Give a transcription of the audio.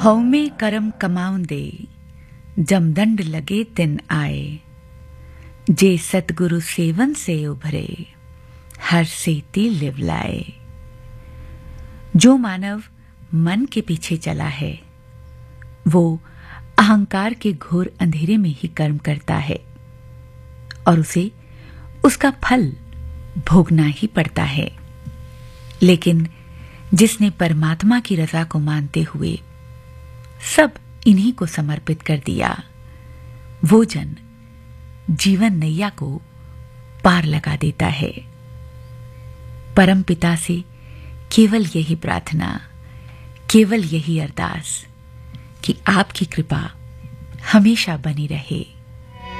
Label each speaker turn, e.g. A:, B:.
A: हउमे करम कमाउंदे जमदंड लगे तिन आए। जे सतगुरु सेवन से उभरे हर सेती लिव लाए। जो मानव मन के पीछे चला है वो अहंकार के घोर अंधेरे में ही कर्म करता है और उसे उसका फल भोगना ही पड़ता है। लेकिन जिसने परमात्मा की रजा को मानते हुए सब इन्हीं को समर्पित कर दिया, वो जन जीवन नैया को पार लगा देता है। परम पिता से केवल यही प्रार्थना, केवल यही अरदास कि आपकी कृपा हमेशा बनी रहे।